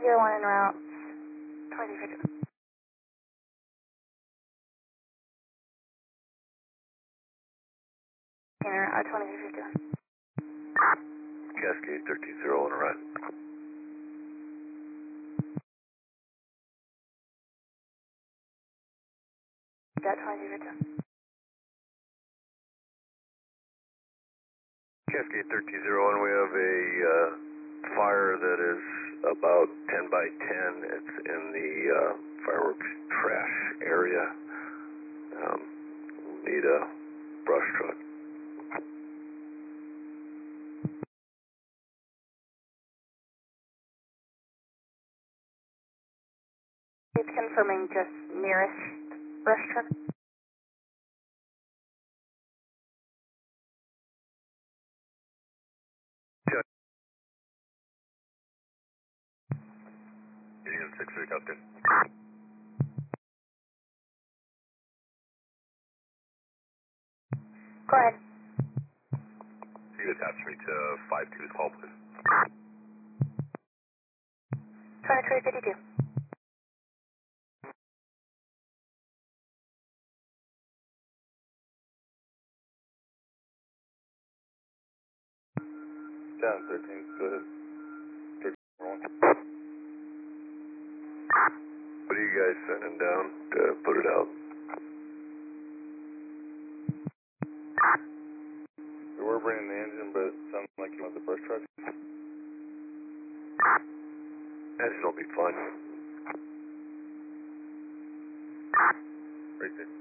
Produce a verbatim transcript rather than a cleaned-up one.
zero one en route, twenty-three fifty. En route, twenty-three fifty-one. Cascade thirteen zero on the right. Got twenty-three fifty-one. Cascade thirteen zero one, we have a uh, fire that is about ten by ten. It's in the uh, fireworks trash area. Um, need a brush truck. It's confirming just nearest brush truck. Check. Union six three, Captain. Go ahead. You attach me to five two's call, please. twenty-three fifty-two. Down thirteen, go ahead. thirteen one. What are you guys sending down to put it out? We were bringing the engine, but it sounds like you want the brush truck. Engine will be fine. Right there.